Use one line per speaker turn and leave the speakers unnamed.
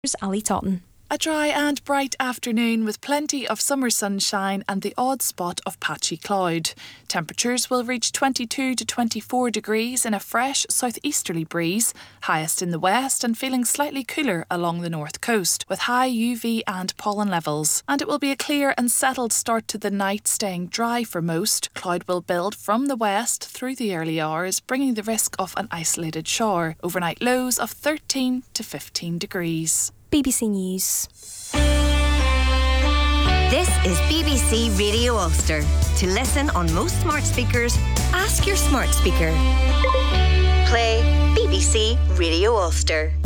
Here's Ali Totten.
A dry and bright afternoon with plenty of summer sunshine and the odd spot of patchy cloud. Temperatures will reach 22 to 24 degrees in a fresh southeasterly breeze, highest in the west and feeling slightly cooler along the north coast, with high UV and pollen levels. And it will be a clear and settled start to the night, staying dry for most. Cloud will build from the west through the early hours, bringing the risk of an isolated shower. Overnight lows of 13 to 15 degrees.
BBC News.
This is BBC Radio Ulster. To listen on most smart speakers, ask your smart speaker. Play BBC Radio Ulster.